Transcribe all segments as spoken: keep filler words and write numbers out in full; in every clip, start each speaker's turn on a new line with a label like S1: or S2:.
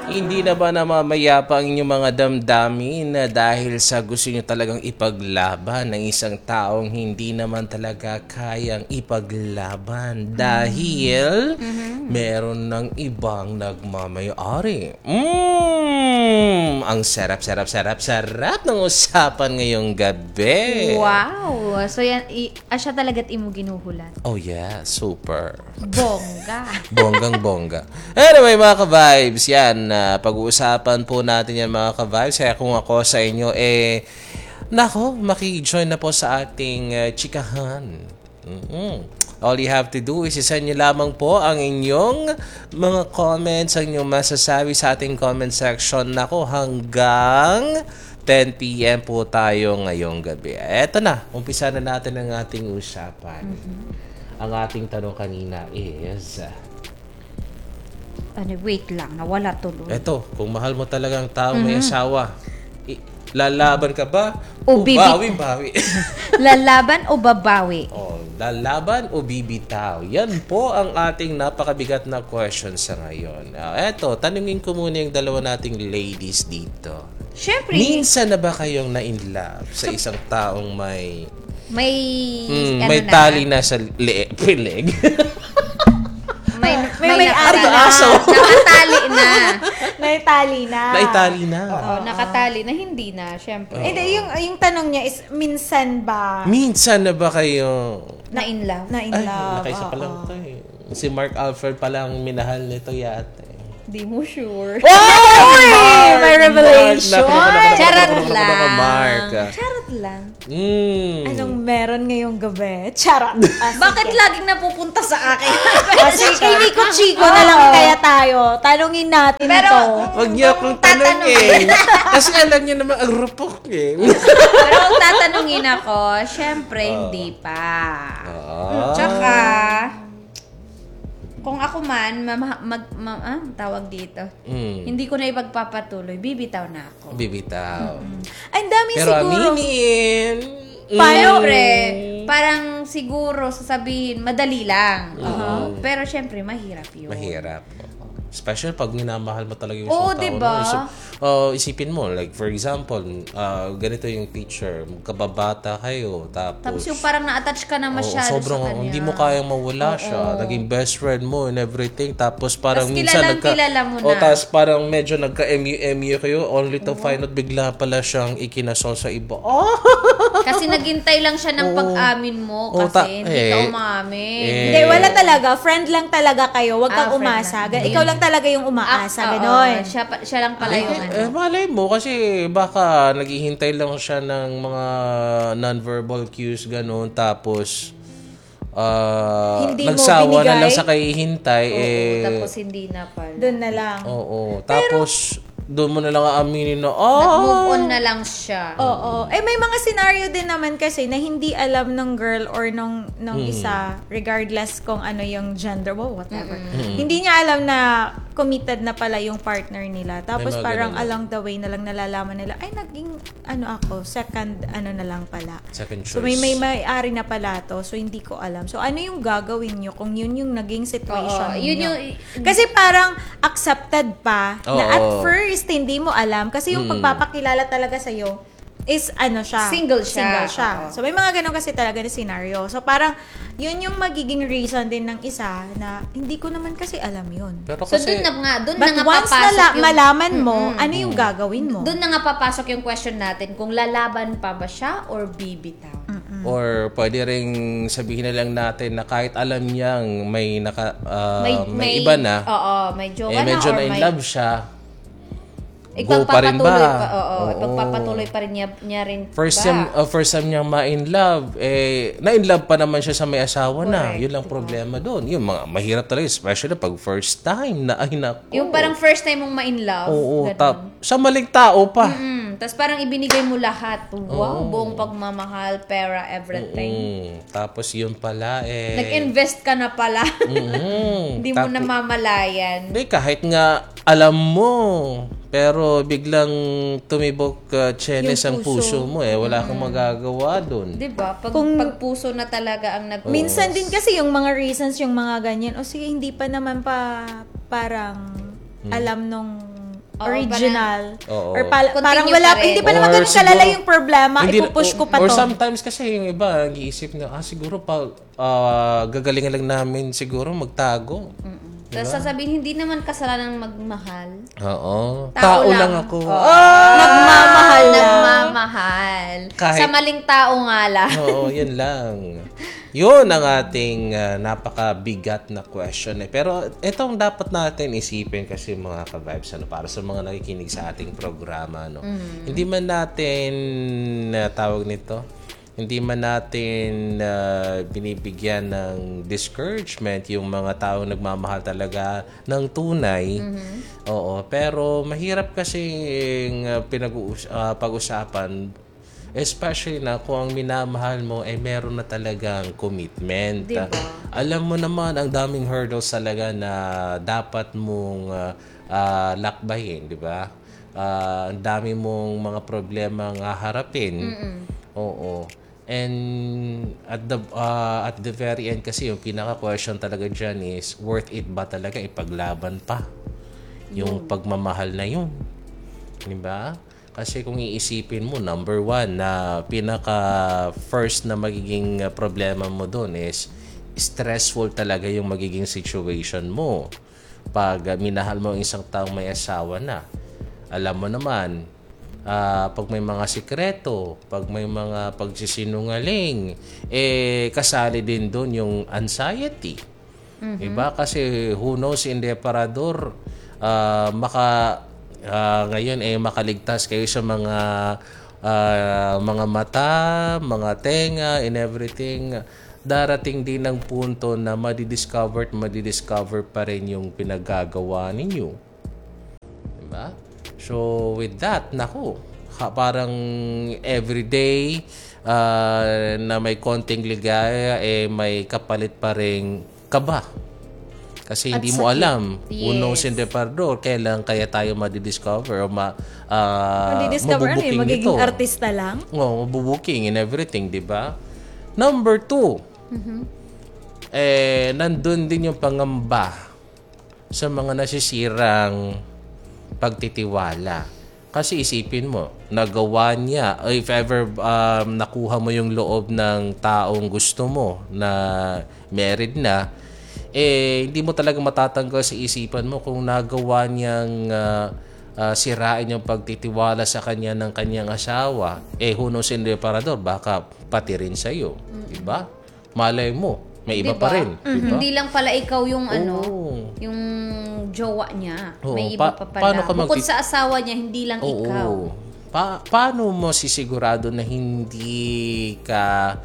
S1: Hindi na ba namamayapa ang inyong mga damdamin na dahil sa gusto nyo talagang ipaglaban ng isang taong hindi naman talaga kayang ipaglaban dahil mm-hmm. meron ng ibang nagmamayari? Mmm! Ang sarap, sarap, sarap, sarap ng usapan ngayong gabi.
S2: Wow! So yan, i- ah, siya talaga't imo ginuhulat.
S1: Oh yeah, super.
S2: Bongga.
S1: Bonggang bongga. Anyway mga ka-vibes, yan. Uh, pag-uusapan po natin yan mga ka-vibes. Kaya kung ako sa inyo, eh, nako, maki-join na po sa ating uh, chikahan. Mm-hmm. All you have to do is isend nyo lamang po ang inyong mga comments, ang inyong masasabi sa ating comment section. Nako, hanggang ten p.m. po tayo ngayong gabi. Eto na, umpisa na natin ang ating usapan. Mm-hmm. Ang ating tanong kanina is...
S2: Ano, wait lang, nawala tuloy.
S1: Eto, kung mahal mo talagang tao mm-hmm. may asawa, i- lalaban ka ba?
S2: O,
S1: o
S2: bibi-
S1: bawi-bawi?
S2: Lalaban o babawi?
S1: O, lalaban o bibitaw? Yan po ang ating napakabigat na question sa ngayon. Uh, eto, tanungin ko muna yung dalawa nating ladies dito.
S2: Siyempre.
S1: Minsan na ba kayong na-in love sa isang taong may...
S2: May...
S1: Mm,
S2: ano
S1: may
S2: na?
S1: tali na sa le- leg?
S2: May, may,
S3: may, may
S2: nakatali
S3: ardo
S2: na.
S1: aso.
S2: Nakatali na.
S3: Naitali na.
S1: Naitali na.
S2: Oo, nakatali na. Hindi na, syempre.
S3: Eh, di, yung, yung tanong niya is, minsan ba
S1: Minsan na ba kayo...
S2: Na in love.
S3: na in
S1: Ay,
S3: love?
S1: nakaisa pa lang
S3: Oo.
S1: ito eh. Si Mark Alfred pa lang minahal nito yata eh.
S2: Di mo sure.
S3: Oy! May revelation!
S2: Charot
S1: Mark.
S2: lang.
S1: Mark.
S2: Charot lang.
S1: Mm.
S3: Anong meron ngayong gabi? Charot. Ah,
S2: Bakit laging napupunta sa akin?
S3: Kasi kay Nico Chico na lang kaya tayo. Tanungin natin
S2: Pero,
S3: to.
S1: Huwag niyo akong tanongin. Kasi alam niyo naman ang rupok eh.
S2: Pero kung tatanungin ako, syempre hindi pa.
S1: Ah.
S2: Tsaka, kung ako man, ma- mag, ma- ah, tawag dito,
S1: Mm.
S2: hindi ko na ipagpapatuloy, bibitaw na ako.
S1: Bibitaw.
S3: Ay, ang dami
S1: Pero
S3: siguro.
S1: aminin. Mm.
S2: Siyempre, parang siguro sasabihin, madali lang. Oo. Pero syempre, mahirap yun.
S1: Mahirap. Special pag minamahal mo talaga yung
S2: Oo,
S1: isang tao.
S2: diba?
S1: No? So, uh, isipin mo, like for example, uh, ganito yung teacher, kababata kayo, tapos...
S2: Tapos yung parang na-attach ka na
S1: Oo,
S2: masyado
S1: sobrang,
S2: sa kanya.
S1: hindi mo kayang mawala siya. Naging best friend mo and everything. Tapos parang
S2: Tas
S1: minsan
S2: kilalang
S1: nagka...
S2: kilala mo
S1: O,
S2: na.
S1: tapos parang medyo nagka-M U M U kayo only to find out bigla pala siyang ikinasal sa iba. Oh!
S2: Kasi naghintay lang siya ng pag-amin mo
S1: Oo,
S2: kasi
S1: ta-
S2: hindi
S1: eh,
S2: ka umamin.
S1: eh.
S3: Hindi, wala talaga. Friend lang talaga kayo. Huwag kang
S2: Ah, friend
S3: umasa.
S2: lang.
S3: Ga- Ikaw lang talaga yung umaasa.
S2: Ah, oo,
S3: Ganon.
S2: siya, pa- siya lang pala yung ano.
S1: Eh, malay mo kasi baka naghihintay lang siya ng mga non-verbal cues ganun tapos ah,
S3: Hindi mo
S1: nagsawa na
S3: binigay?
S1: lang sa kahihintay
S2: Oo,
S1: eh
S2: tapos hindi na pala.
S3: Doon na lang.
S1: oo tapos doon mo na lang aaminin na oh
S2: Nag-move on na lang siya.
S3: Oo. Eh, may mga scenario din naman kasi na hindi alam ng girl or nung, nung
S1: Hmm.
S3: isa, regardless kung ano yung gender, well, whatever. Hindi niya alam na committed na pala yung partner nila. Tapos
S1: mga
S3: parang
S1: ganun.
S3: along the way na lang nalalaman nila, ay, naging, ano ako, second, ano na lang pala.
S1: second choice.
S3: So, may may may-ari na pala to. So, hindi ko alam. So, ano yung gagawin nyo kung yun yung naging situation
S2: Oo,
S3: ninyo?
S2: yun yung...
S3: Kasi parang accepted pa na
S1: Oo.
S3: at first hindi mo alam kasi yung
S1: Mm.
S3: pagpapakilala talaga sa iyo is ano siya
S2: Single siya.
S3: single siya.
S2: Oo.
S3: So may mga ganun kasi talaga na scenario. So parang yun yung magiging reason din ng isa na hindi ko naman kasi alam yun.
S1: Pero
S2: So,
S1: kasi
S2: doon na nga, doon na
S3: But
S2: nga
S3: once
S2: papasok
S3: na la-
S2: yung...
S3: malaman mo, ano yung gagawin mo?
S2: Doon na nga papasok yung question natin kung lalaban pa ba siya or bibitaw.
S1: or pwede ring sabihin na lang natin na kahit alam niyang may naka ah, may, iba na
S2: Oo, may jowa
S1: eh
S2: na
S1: medyo
S2: or
S1: na in
S2: may...
S1: love siya. Go pa rin
S2: Ipagpapatuloy
S1: ba?
S2: pa, oo,
S1: Oo.
S2: ipagpapatuloy pa rin niya, niya rin
S1: First
S2: ba?
S1: time, uh, first time niyang ma-in love, eh, na-in love pa naman siya sa may asawa na.
S2: Correct.
S1: Yun lang problema doon. Yung mga mahirap talaga, especially pag first time na, ay naku.
S2: Yung parang first time mong ma-in love.
S1: Oo,
S2: ganun.
S1: tap, sa maling tao pa.
S2: Mm, Tapos parang ibinigay mo lahat. Wow, buong pagmamahal, pera, everything.
S1: Mm, tapos yun pala, eh.
S2: Nag-invest ka na pala.
S1: mm,
S2: Hindi mo
S1: tapo-
S2: namamalayan.
S1: Hindi, kahit nga alam mo, pero biglang tumibok uh, chenes ang
S3: Yung puso.
S1: puso mo eh. Wala kang magagawa doon.
S2: Diba? Pag,
S3: Kung-
S2: pag puso na talaga ang nag...
S3: Minsan din kasi yung mga reasons, yung mga ganyan, o sige, hindi pa naman pa parang alam nung
S2: Oo,
S3: original.
S1: Oo.
S3: Or pala-
S2: Continue
S3: parang wala,
S2: pa rin.
S3: hindi pa
S1: Or
S3: naman ganun
S1: siguro-
S3: kalala yung problema,
S1: Hindi-
S3: ipupush ko pa
S1: or
S3: to.
S1: sometimes kasi yung iba, nag-iisip na, ah, siguro pa, ah, gagalingan lang namin siguro magtago.
S2: Tapos sasabihin, hindi naman kasalanan magmahal.
S1: Oo.
S2: Tao
S1: Tao,
S2: lang.
S1: lang ako.
S3: Nagmamahal lang.
S2: Nagmamahal.
S1: Kahit-
S2: Sa maling tao nga lang.
S1: Oo, yun lang. Yun ang ating ah, napakabigat na question. Eh. Pero itong dapat natin isipin kasi mga ka-vibes, ano, para sa mga nakikinig sa ating programa. No? Hindi man natin uh, tawag nito, hindi man natin uh, binibigyan ng discouragement yung mga taong nagmamahal talaga ng tunay. Oo, pero mahirap kasi uh, pinag-uus- uh, pag-usapan, especially na kung ang minamahal mo ay meron na talagang commitment.
S2: Diba?
S1: Alam mo naman, ang daming hurdles talaga na dapat mong uh, uh, lakbayin, di ba? Uh, ang dami mong mga problema ang haharapin. Oo. And at the uh, at the very end kasi yung pinaka-question talaga dyan is, worth it ba talaga ipaglaban pa yung pagmamahal na yun? Di ba? Kasi kung iisipin mo, number one, na pinaka-first na magiging uh, problema mo doon is stressful talaga yung magiging situation mo. Pag uh, minahal mo ang isang taong may asawa na, alam mo naman, uh, pag may mga sikreto, pag may mga pagsisinungaling, eh, kasali din doon yung anxiety. Diba? Kasi who knows, in the parador, uh, maka... Uh, ngayon eh makaligtas kayo sa mga uh, mga mata, mga tenga and everything. Darating din ng punto na madidiscover at madidiscover pa rin yung pinagagawa ninyo. Diba? So with that, naku, ha, parang everyday uh, na may konting ligaya eh may kapalit pa rin kaba. Kasi hindi mo alam, who knows in the pardor, kailan kaya tayo madidiscover o ma, uh,
S3: Madidiscover ano eh,
S1: mabubuking
S3: magiging
S1: nito.
S3: artista lang?
S1: Oo, mabubuking and everything, di ba? Number two, eh, nandun din yung pangamba sa mga nasisirang pagtitiwala. Kasi isipin mo, nagawa niya, if ever um, nakuha mo yung loob ng taong gusto mo na married na, eh hindi mo talaga matatanggal sa isipan mo kung nagawa niyang uh, uh, sirain yung pagtitiwala sa kanya ng kanyang asawa. Eh who knows in the parador, baka pati rin sa'yo. Mm-hmm. Diba? Malay mo, may iba
S2: Diba?
S1: pa rin.
S2: Mhm.
S1: Diba?
S2: Hindi lang pala ikaw yung ano,
S1: Oo.
S2: yung jowa niya.
S1: Oo.
S2: May iba
S1: Pa-
S2: pa pala.
S1: paano ka
S2: Bukod
S1: magti-
S2: sa asawa niya, hindi lang
S1: Oo.
S2: ikaw.
S1: Pa- paano mo sisigurado na hindi ka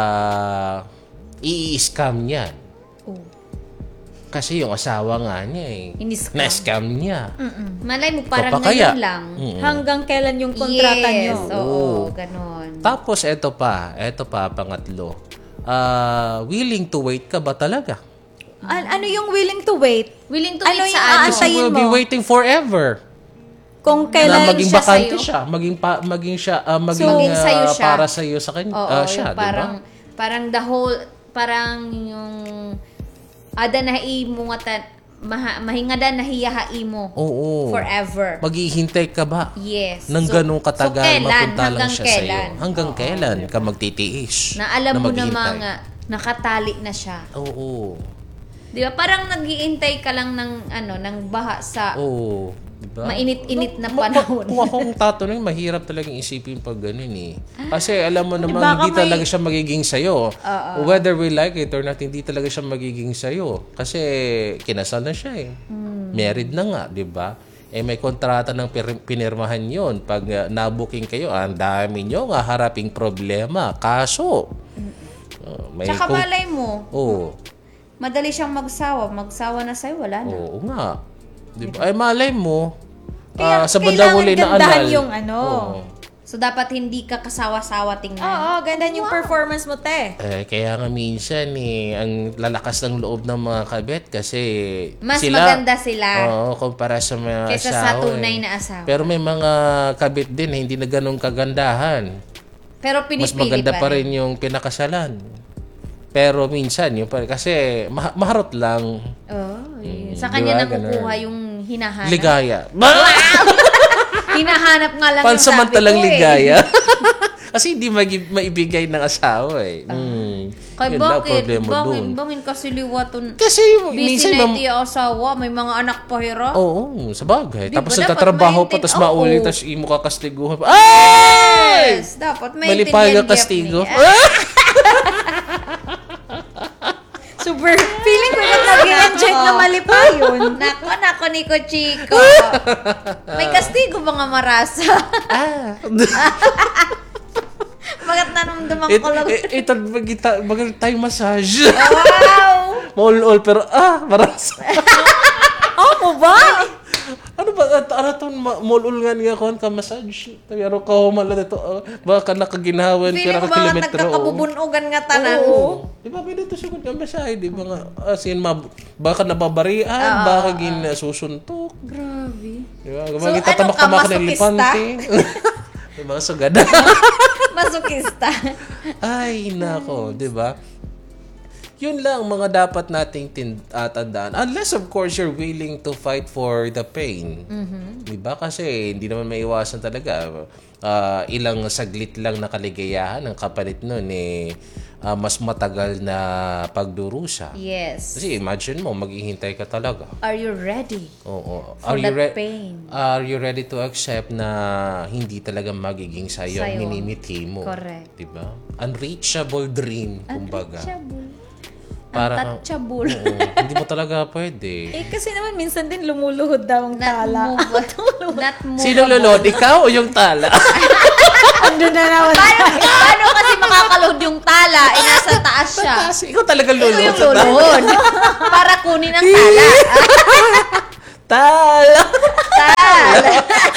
S1: uh, i-scam niyan?
S2: Oh.
S1: Kasi yung asawa nga niya eh.
S2: Ini-scam.
S1: Na-scam niya.
S2: Malay mo, parang
S1: Papakaya.
S2: ngayon lang.
S1: Mm.
S3: Hanggang kailan yung kontrata
S2: yes,
S3: nyo?
S2: oo,
S1: Oo.
S2: ganon.
S1: Tapos eto pa, eto pa pangatlo. Ah, willing to wait ka ba talaga?
S3: An- ano yung willing to wait?
S2: Willing to
S3: Ano
S2: wait
S3: yung
S2: sa ano?
S3: aantayin
S1: She will be
S3: mo?
S1: waiting forever.
S3: Kung
S1: Na
S3: kailan
S1: maging
S2: siya
S1: bakante
S2: sa'yo?
S1: siya, maging pa, maging siya ah, maging,
S2: maging
S1: ah,
S2: sa'yo siya.
S1: para sa iyo sa kanya,
S2: Oo,
S1: ah, siya,
S2: yung
S1: 'di ba?
S2: parang, parang the whole, parang yung, ada na mo nga ta, maha, mahingada na hiyahai mo.
S1: Oo.
S2: Forever.
S1: Maghihintay ka ba?
S2: Yes.
S1: Nang
S2: So-
S1: ganong katagal
S2: so kailan?
S1: mapunta lang
S2: Hanggang
S1: siya
S2: kailan?
S1: sa iyo. Hanggang kailan ka magtitiis?
S2: Na alam mo na
S1: maghintay?
S2: mga nakatali na siya.
S1: Oo.
S2: Di ba? Parang nag-iintay ka lang ng ano, ng baha sa
S1: Oo. Diba?
S2: mainit-init na
S1: Ma- ma-
S2: panahon.
S1: Kung akong tatanungin, mahirap talagang isipin pag ganun eh. Kasi alam mo naman,
S3: Baka
S1: hindi
S3: may-
S1: talaga siya magiging sayo. Whether we like it or not, hindi talaga siya magiging sayo. Kasi kinasal na siya eh. Married na nga, di ba? Eh may kontrata ng pir- pinirmahan yon. Pag uh, nabuking kayo, ang dami nyo nga haraping problema. Kaso, uh, may
S2: Tsaka
S1: kung-
S2: malay mo,
S1: Oo.
S2: madali siyang magsawa. Magsawa na sa'yo, wala na.
S1: Oo nga. Di ba? Ay malay mo,
S3: Kaya
S1: ah, sa bandang
S3: kailangan
S1: huli na
S3: gandahan
S1: anal.
S3: yung ano.
S1: Oo.
S2: So, dapat hindi ka kasawa-sawa tingnan.
S3: Oo, ganda yung performance mo, te.
S1: Eh, kaya nga minsan eh, ang lalakas ng loob ng mga kabet kasi
S2: Mas
S1: sila,
S2: maganda sila
S1: Oo, kumpara sa mga
S2: kaysa
S1: asawa.
S2: sa tunay
S1: eh.
S2: na asawa.
S1: Pero may mga kabit din eh, hindi na ganun kagandahan.
S2: Pero pinipili
S1: Mas maganda pa rin yung pinakasalan. Pero minsan, yung pa, kasi ma- maharot lang.
S2: Oh, yun.
S1: Mm,
S2: Sa
S1: di
S2: kanya
S1: ba?
S2: nakukuha
S1: Ganun.
S2: yung hinahanap.
S1: Ligaya.
S2: Hinahanap nga lang yung sabi
S1: Pansamantalang
S2: ko eh.
S1: ligaya. Kasi hindi mag- maibigay ng asawa eh. Mm.
S2: Kay
S1: Yun lang
S2: bakit?
S1: problema
S2: Bakit?
S1: dun.
S2: Bakit kasi liwaton?
S1: Kasi
S2: Busy
S1: minsan
S2: na
S1: mam-
S2: iti asawa, may mga anak pa hira.
S1: Oo, sa bagay.
S2: Di ba
S1: Tapos
S2: dapat
S1: nagtatrabaho pa,
S2: maintain-
S1: tapos mauli,
S2: Oo.
S1: tapos imo ka kastiguhan pa. Ay!
S2: Yes, dapat may
S1: Malipay ka kastigo.
S3: Super, feeling ko yung nag-enjoy na malipa yun.
S2: Nako, nako, Nico Chico. May kastigo mga marasa.
S1: Ah.
S2: Bakit nanumdaman
S1: It,
S2: ko lang?
S1: it, ito, magita, magal tayo massage.
S2: Wow!
S1: Maul-ul, pero ah, maras.
S3: Oh, mo ba?
S1: Ano ba, at ano to, ma- maul-ul nga nga kon ka massage. Pero ka humala dito, uh, baka nakaginawan,
S2: Feeling
S1: kaya
S2: ko
S1: ka
S2: mga
S1: kilometro.
S2: nagkakabubunugan nga tanan.
S1: Oo. Di ba, pwede ito sugod ka massage, di ba nga, as in, mab- baka nababarian, baka ginasusuntok.
S2: Grabe.
S1: Di ba,
S2: So,
S1: gumagita
S2: ano
S1: tamak
S2: ka,
S1: tamak ng
S2: masokista?
S1: elepante. Di ba, sugada.
S2: Masokista.
S1: Ay, nako, di ba? Yun lang mga dapat nating tin- uh, tandaan. Unless of course you're willing to fight for the pain.
S2: Mm-hmm.
S1: Di ba? Kasi hindi naman maiwasan talaga. Uh, ilang saglit lang na kaligayahan ang kapalit nun eh uh, mas matagal na pagdurusa.
S2: Yes.
S1: Kasi imagine mo, maghihintay ka talaga.
S2: Are you ready?
S1: Oo.
S2: For
S1: Are you
S2: that
S1: re-
S2: pain.
S1: Are you ready to accept na hindi talaga magiging sayo ang
S2: Sayo.
S1: minimiti mo?
S2: Correct.
S1: Diba? Unreachable dream, kumbaga.
S2: Untouchable.
S1: Parang,
S2: Untouchable.
S1: oo, hindi mo talaga pwede.
S3: Eh, kasi naman minsan din lumuluhod daw ang
S2: Not
S3: tala.
S2: movable. Not movable.
S1: Sino lulod? Ikaw o yung tala?
S3: Ando na naman.
S2: Paano, paano kasi makakaload yung tala? Eh, nasa taas siya.
S1: Kasi ikaw talaga
S2: Ito
S1: lulod.
S2: yung
S1: sa tala.
S2: lulod. Para kunin ang tala.
S1: Tala!
S2: Tala.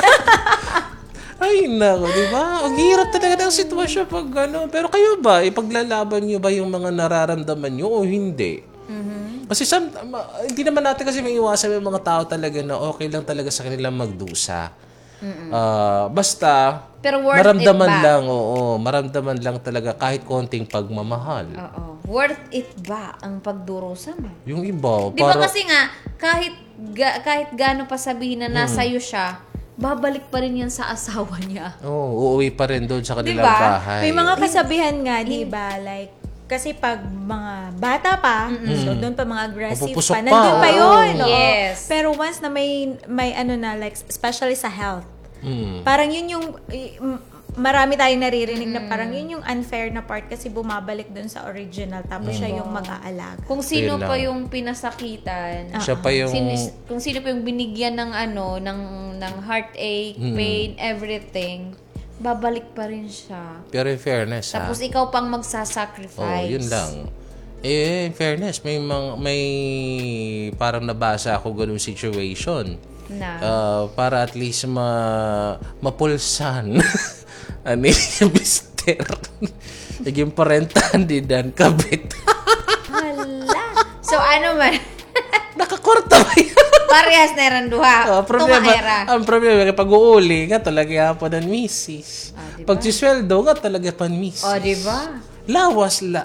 S1: Ay, nako, di ba? Ang hirap talaga ng sitwasyon pag ano. Pero kayo ba, ipaglalaban nyo ba yung mga nararamdaman nyo o hindi? Kasi some, ma- hindi naman natin kasi may iwasan yung mga tao talaga na okay lang talaga sa kanilang magdusa. Ah, basta,
S2: Pero worth
S1: maramdaman
S2: it ba?
S1: lang, oo, maramdaman lang talaga kahit konting pagmamahal.
S2: Oo. Worth it ba ang pagdurusa mo?
S1: Yung iba,
S2: Di ba
S1: para-
S2: kasi nga, kahit ga, kahit gaano pa sabihin na nasa iyo siya, babalik pa rin yan sa asawa niya.
S1: Oo, uuwi pa rin doon sa kanilang
S2: Diba?
S1: bahay.
S3: May mga kasabihan nga, di ba? Like, kasi pag mga bata pa, so doon pa mga aggressive
S1: Mapupusok
S3: pa,
S1: pa,
S3: nandun pa
S1: oo.
S3: yun. oo.
S2: Yes.
S3: Pero once na may, may ano na, like, especially sa health,
S1: Mm.
S3: parang yun yung, i- m- marami tayong naririnig na parang yun yung unfair na part kasi bumabalik doon sa original, tapos siya yung mag-aalaga.
S2: Kung sino
S1: Yun
S2: pa
S1: lang.
S2: yung pinasakitan,
S1: Siya pa yung...
S2: sino, kung sino pa yung binigyan ng ano, ng, ng heartache, pain, everything, babalik pa rin siya.
S1: Pero in fairness, ha?
S2: Tapos ikaw pang
S1: Oh,
S2: magsasacrifice.
S1: yun lang. Eh, in fairness, may mga, may parang nabasa ako ganung situation.
S2: Na.
S1: Ah, para at least ma mapulsan. Ano yung mister? Naging parentahan din dan kabit.
S2: Hala. So ano man,
S1: Nakakorta ba yun?
S2: parehas na rin duha.
S1: Ah, problema,
S2: Tumaera.
S1: ang problema, pag uuli nga talaga pa ng misis.
S2: Ah, diba?
S1: Pag sisweldo nga talaga pa ng misis.
S2: O, oh, di ba?
S1: Lawas la.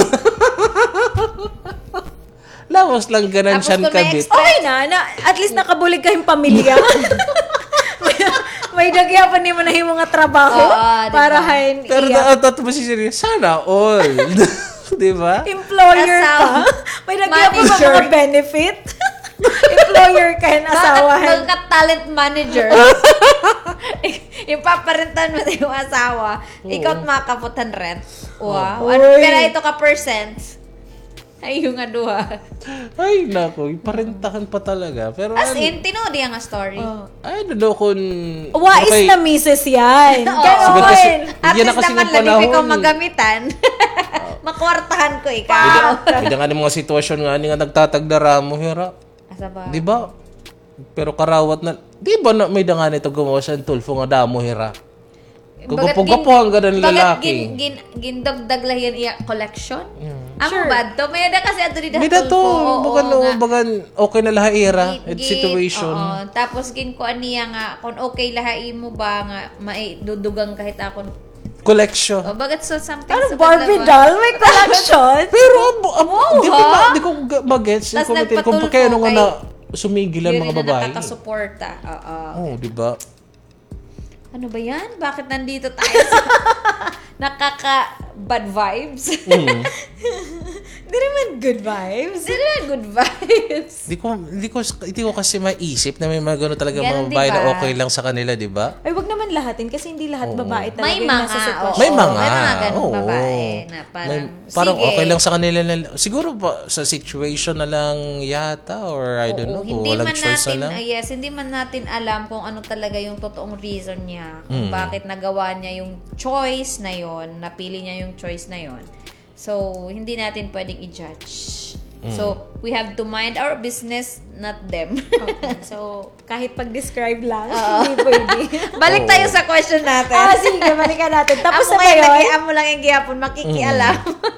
S1: Lawas lang ganan
S2: Tapos
S1: siyan
S2: kung may
S1: kabit.
S2: extra-
S3: Okay na, na at least nakabulig kayong pamilya. may, may dagya pa ni mo na yung mga trabaho
S2: Oo, diba?
S3: para hain
S1: Pero
S3: iya.
S1: na at mo si Siri, sana all. Di ba?
S3: Employer ka.
S2: Asawa.
S3: May dagya pa ba
S2: Manager.
S3: mga benefit? Employer ka and
S2: Bakit
S3: asawahan.
S2: magka talent manager? Ipaparentan mo yung asawa. Ikaw at makaputan rent. Wow. Ano,
S3: Uy.
S2: pero ito ka percent. Ay, yung nga duha.
S1: Ay, nako, iparentahan pa talaga. Pero
S2: As
S1: ano,
S2: in, tinodi ang story.
S3: Oh.
S1: ay, ano daw kung...
S3: Wais
S1: okay,
S3: na misis yan.
S2: Oo.
S1: Siguro kasi,
S2: At
S1: bigyan na
S2: least
S1: kasi
S2: naman
S1: ng
S2: lang,
S1: panahon.
S2: if ikaw magamitan, makwartahan ko
S1: May
S2: ikaw.
S1: da- may da nga ng mga sitwasyon nga ni nga nagtatagdara mo, hira.
S2: Asa ba?
S1: Di ba? Pero karawat na... Di ba na, may da nga nito gumawa siya ng tulfo nga damo, hira? Gugupo-gupo ang ganun lalaki.
S2: Bagat gin, gin, gindagdag lang yan iya collection? Ang
S3: Sure.
S2: bad to. May da kasi ato dito.
S1: May da to.
S2: Oo,
S1: Bagan,
S2: oo
S1: no,
S2: nga.
S1: bagan, okay na lahat era.
S2: Gin-
S1: At
S2: gin-
S1: situation.
S2: Oo. Tapos gin ko aniya nga, kung okay lahain mo ba nga, maidudugang kahit akon.
S1: Collection.
S2: O, bagat so something
S3: Ano,
S2: sa
S3: Barbie
S2: paglaban.
S3: doll? May collection?
S1: Pero, abo, abo,
S2: Wow,
S1: di ko
S2: ha?
S1: ma, di ko ga- magets.
S2: Tas
S1: Kung
S2: nagpatulfo
S1: kung kaya nung nga
S2: kay-
S1: na, sumigilan
S2: Hindi
S1: mga
S2: rin na
S1: babae.
S2: nakakasuporta. Oo.
S1: Oh, di ba?
S2: Ano ba yan? Bakit nandito tayo sa nakaka-bad vibes?
S1: Mm.
S3: Hindi naman good vibes.
S2: Hindi naman good vibes.
S1: Hindi ko, hindi ko, hindi ko kasi maisip na may mga gano'n talaga mga
S2: Ganun,
S1: babae
S2: diba?
S1: na okay lang sa kanila, di ba?
S3: Ay, wag naman lahatin kasi hindi lahat babae talaga
S2: May
S3: yung
S2: mga,
S3: nasa sitwasyon.
S2: oo.
S1: May mga.
S2: May mga ganung
S1: oo.
S2: babae na parang,
S1: May- parang
S2: sige.
S1: okay lang sa kanila. Na, siguro ba, sa situation na lang yata or I don't know,
S2: Oo,
S1: kung
S2: hindi
S1: walang
S2: man
S1: choice
S2: natin,
S1: na lang.
S2: ah, yes, hindi man natin alam kung ano talaga yung totoong reason niya. Kung
S1: Hmm.
S2: bakit nagawa niya yung choice na yon, napili niya yung choice na yon. So, hindi natin pwedeng i-judge.
S1: Hmm.
S2: So, we have to mind our business, not them.
S3: Okay. So, kahit pag-describe lang, hindi pwede.
S2: Balik
S1: Oo.
S2: tayo sa question natin.
S3: ah, sige, balikan natin. Tapos
S2: Ako
S3: na ba
S2: ngayon,
S3: yun?
S2: nagiam mo lang yung gihapon, makikialam.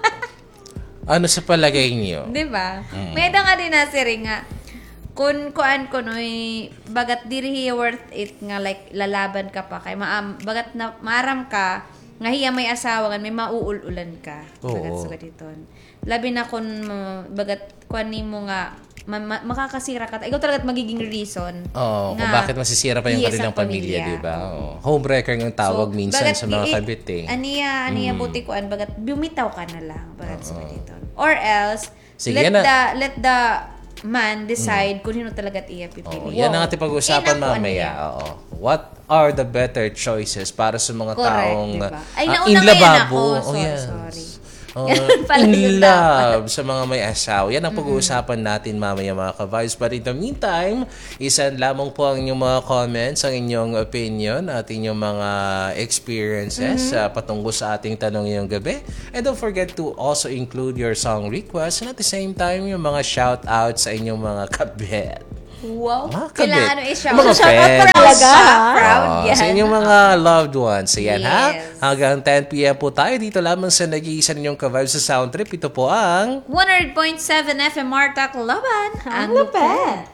S1: Ano sa palagay niyo?
S2: Di ba? May da nga din na siri nga, kung kuan ko no, eh, bagat diri hiya worth it nga like lalaban ka pa kay maam bagat na maram ka nga hiya may asawa nga may mauululan ka
S1: Oo.
S2: bagat sa gaditon labi na kun uh, bagat kuan nimo nga ma- ma- makakasira ka ta ikaw talaga magiging reason
S1: Oo, kung
S2: nga
S1: bakit masisira pa yung
S2: iya sa
S1: kanilang pamilya,
S2: pamilya.
S1: di ba? Oo. Homebreaker ng tawag minsan
S2: bagat
S1: sa mga
S2: di-
S1: kabit eh.
S2: Aniya, aniya buti ko an bagat bumitaw ka na lang bagat sa gaditon. Or else
S1: Sige
S2: let
S1: na.
S2: the let the man decide kung sino talaga iya
S1: Oo,
S2: pipili.
S1: yan ang ating pag-uusapan
S2: Eh, naku, ano
S1: mamaya.
S2: yan?
S1: Oo. What are the better choices para sa mga
S2: Correct,
S1: taong
S2: diba? Ay,
S1: ah,
S2: nauna
S1: in
S2: ngayon
S1: lababo?
S2: ako.
S1: Oh,
S2: Sorry,
S1: yes.
S2: sorry.
S1: Oh,
S2: Ganun pala
S1: in
S2: yung
S1: love sa mga may asawa. Yan ang pag-uusapan natin mamaya mga ka-vibes. But in the meantime, isan lamang po ang inyong mga comments, ang inyong opinion at inyong mga experiences uh, patungkol sa ating tanong ngayong gabi. And don't forget to also include your song requests and at the same time yung mga shout-out sa inyong mga kabet.
S2: Wow.
S1: Mga kabit.
S2: Kailangan ano i-shout.
S1: Mga
S2: Shout out
S1: friends.
S2: for
S3: Talaga,
S2: us.
S3: ha?
S2: Proud
S1: Oo,
S2: yan.
S1: sa inyong mga loved ones. Ayan ha.
S2: Yes.
S1: Hanggang ten p.m. po tayo dito lamang sa nag-iisa ninyong ka-vibes sa Sound Trip. Ito po ang
S2: one hundred point seven F M Marta Laban.
S3: Ang lupet.